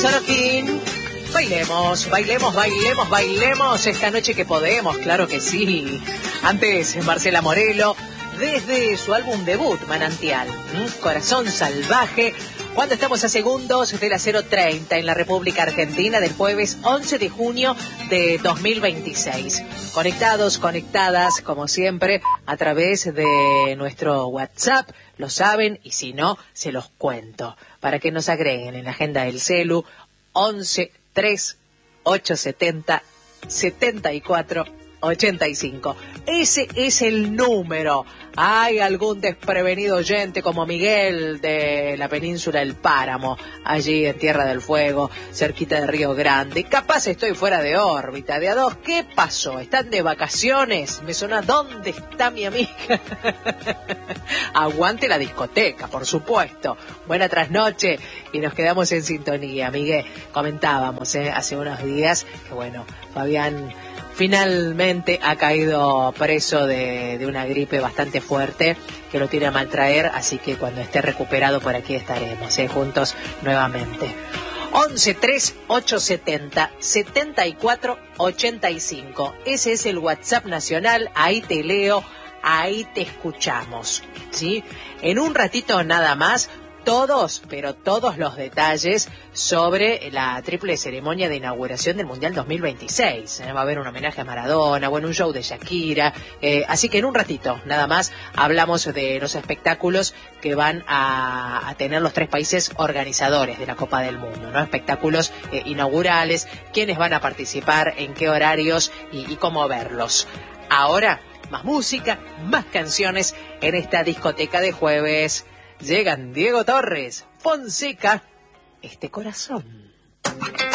Sorokin. Bailemos, bailemos, bailemos, bailemos esta noche que podemos, claro que sí. Antes, Marcela Morelo, desde su álbum debut, Manantial, Corazón Salvaje, cuando estamos a segundos de las 0:30 en la República Argentina del jueves 11 de junio de 2026. Conectados, conectadas, como siempre, a través de nuestro WhatsApp, lo saben, y si no, se los cuento, para que nos agreguen en la agenda del celu, 11 3 870 74 85. Ese es el número. Hay algún desprevenido oyente como Miguel de la península del Páramo, allí en Tierra del Fuego, cerquita de Río Grande. Capaz estoy fuera de órbita. De a dos, ¿qué pasó? ¿Están de vacaciones? Me suena, ¿dónde está mi amiga? Aguante la discoteca, por supuesto. Buena trasnoche y nos quedamos en sintonía. Miguel, comentábamos hace unos días que bueno, Fabián finalmente ha caído preso de una gripe bastante fuerte que lo tiene a maltraer, así que cuando esté recuperado por aquí estaremos juntos nuevamente. 11 3 870 74 85. Ese es el WhatsApp nacional, ahí te leo, ahí te escuchamos, ¿sí? En un ratito nada más, todos, pero todos los detalles sobre la triple ceremonia de inauguración del Mundial 2026. Va a haber un homenaje a Maradona, bueno, un show de Shakira, así que en un ratito, nada más, hablamos de los espectáculos que van a tener los tres países organizadores de la Copa del Mundo, ¿no? Espectáculos inaugurales, quiénes van a participar, en qué horarios y cómo verlos. Ahora, más música, más canciones en esta discoteca de jueves. Llegan Diego Torres, Fonseca, este corazón.